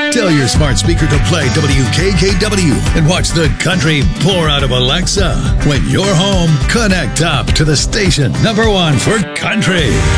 Tell your smart speaker to play WKKW and watch the country pour out of Alexa. When you're home, connect up to the station #1 for country.